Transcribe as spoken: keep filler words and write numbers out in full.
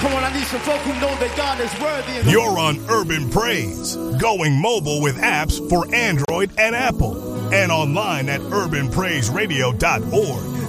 Come on, I need some folk who know that God is worthy. And You're on Urban Praise, going mobile with apps for Android and Apple, and online at urban praise radio dot org.